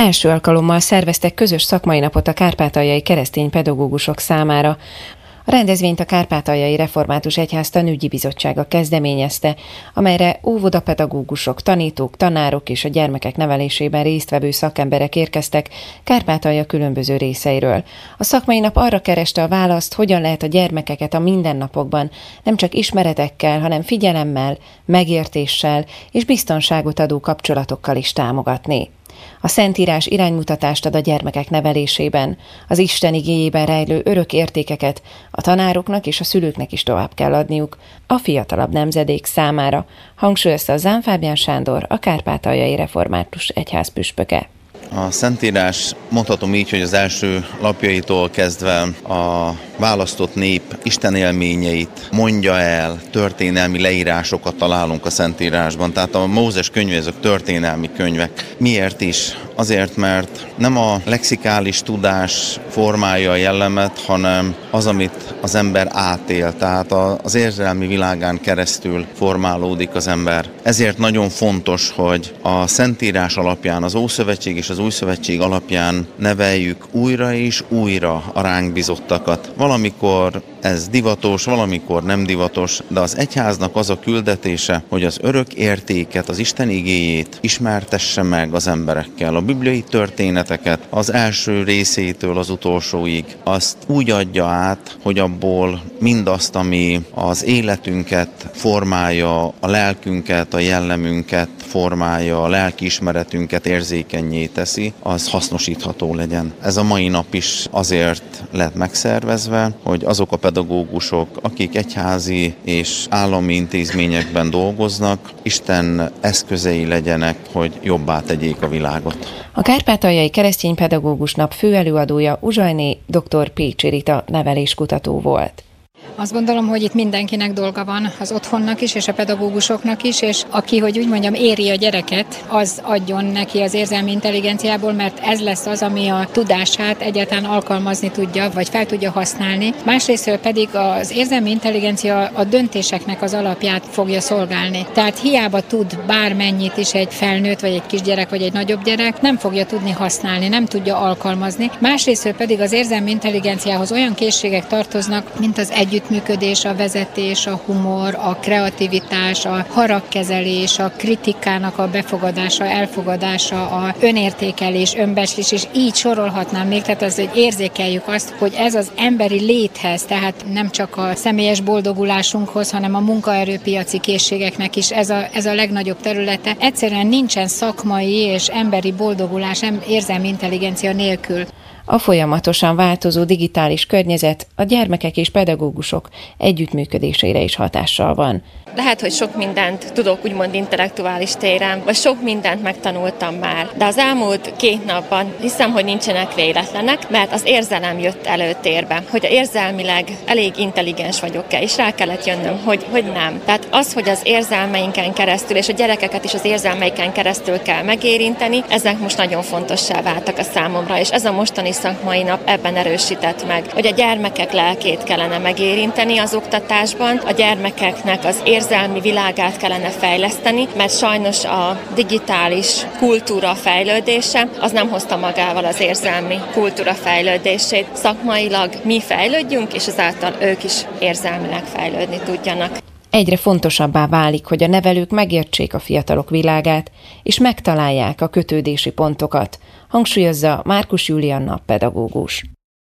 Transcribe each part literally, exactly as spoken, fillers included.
Első alkalommal szerveztek közös szakmai napot a kárpátaljai keresztény pedagógusok számára. A rendezvényt a Kárpátaljai Református Egyház Tanügyi Bizottsága kezdeményezte, amelyre óvodapedagógusok, tanítók, tanárok és a gyermekek nevelésében résztvevő szakemberek érkeztek Kárpátalja különböző részeiről. A szakmai nap arra kereste a választ, hogyan lehet a gyermekeket a mindennapokban nem csak ismeretekkel, hanem figyelemmel, megértéssel és biztonságot adó kapcsolatokkal is támogatni. A Szentírás iránymutatást ad a gyermekek nevelésében, az Isten igéjében rejlő örök értékeket a tanároknak és a szülőknek is tovább kell adniuk a fiatalabb nemzedék számára, hangsúlyozta a Zán Fábián Sándor, a Kárpátaljai Református Egyház püspöke. A Szentírás, mondhatom így, hogy az első lapjaitól kezdve a választott nép Isten élményeit mondja el, történelmi leírásokat találunk a Szentírásban. Tehát a Mózes könyve, ezek történelmi könyvek. Miért is? Azért, mert nem a lexikális tudás formálja a jellemet, hanem az, amit az ember átél. Tehát az érzelmi világán keresztül formálódik az ember. Ezért nagyon fontos, hogy a Szentírás alapján, az Ószövetség és az Új Szövetség alapján neveljük újra és újra a ránk bizottakat. Valamikor ez divatos, valamikor nem divatos, de az egyháznak az a küldetése, hogy az örök értéket, az Isten igéjét ismertesse meg az emberekkel. A bibliai történeteket az első részétől az utolsóig azt úgy adja át, hogy abból mindazt, ami az életünket formálja, a lelkünket, a jellemünket formálja, a lelkiismeretünket érzékennyé teszi, az hasznosítható legyen. Ez a mai nap is azért lett megszervezve, hogy azok a pedagógusok, akik egyházi és állami intézményekben dolgoznak, Isten eszközei legyenek, hogy jobbá tegyék a világot. A Kárpátaljai Keresztény Pedagógus Nap főelőadója Uzsajné dr. Pécsi Rita neveléskutató volt. Azt gondolom, hogy itt mindenkinek dolga van, az otthonnak is, és a pedagógusoknak is, és aki, hogy úgy mondjam, éri a gyereket, az adjon neki az érzelmi intelligenciából, mert ez lesz az, ami a tudását egyáltalán alkalmazni tudja, vagy fel tudja használni. Másrésztről pedig az érzelmi intelligencia a döntéseknek az alapját fogja szolgálni. Tehát hiába tud bármennyit is egy felnőtt, vagy egy kisgyerek, vagy egy nagyobb gyerek, nem fogja tudni használni, nem tudja alkalmazni. Másrésztről pedig az érzelmi intelligenciához olyan készségek tartoznak, mint az együttműködés, a vezetés, a humor, a kreativitás, a haragkezelés, a kritikának a befogadása, elfogadása, a önértékelés, önbecslés, és így sorolhatnám még, tehát az, hogy érzékeljük azt, hogy ez az emberi léthez, tehát nem csak a személyes boldogulásunkhoz, hanem a munkaerőpiaci készségeknek is ez a, ez a legnagyobb területe. Egyszerűen nincsen szakmai és emberi boldogulás érzelmi intelligencia nélkül. A folyamatosan változó digitális környezet a gyermekek és pedagógusok együttműködésére is hatással van. Lehet, hogy sok mindent tudok úgymond intellektuális téren, vagy sok mindent megtanultam már, de az elmúlt két napban hiszem, hogy nincsenek véletlenek, mert az érzelem jött előtérbe, hogy érzelmileg elég intelligens vagyok-e, és rá kellett jönnöm, hogy, hogy nem. Tehát az, hogy az érzelmeinken keresztül, és a gyerekeket is az érzelmeiken keresztül kell megérinteni, ezek most nagyon fontossá váltak a számomra, és ez a mostani szakmai nap ebben erősített meg, hogy a gyermekek lelkét kellene megérinteni az oktatásban, a gyermekeknek az érzelmi világát kellene fejleszteni, mert sajnos a digitális kultúra fejlődése az nem hozta magával az érzelmi kultúra fejlődését. Szakmailag mi fejlődjünk, és ezáltal ők is érzelmileg fejlődni tudjanak. Egyre fontosabbá válik, hogy a nevelők megértsék a fiatalok világát, és megtalálják a kötődési pontokat, hangsúlyozza Márkus Julianna pedagógus.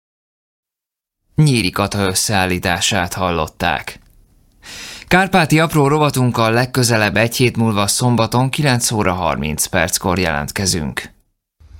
Nyíri Kata összeállítását hallották. Kárpáti apró rovatunkkal legközelebb egy hét múlva szombaton kilenc óra harminc perckor jelentkezünk.